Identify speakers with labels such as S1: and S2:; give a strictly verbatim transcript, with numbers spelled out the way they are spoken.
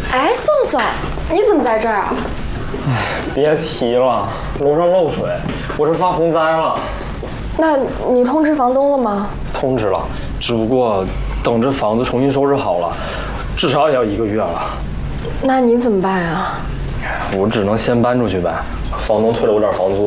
S1: 哎，宋宋，你怎么在这儿啊？
S2: 哎，别提了，楼上漏水，我是发洪灾了。
S1: 那你通知房东了吗？
S2: 通知了，只不过等着房子重新收拾好了，至少也要一个月了。
S1: 那你怎么办啊？
S2: 我只能先搬出去呗，房东退了我点房租。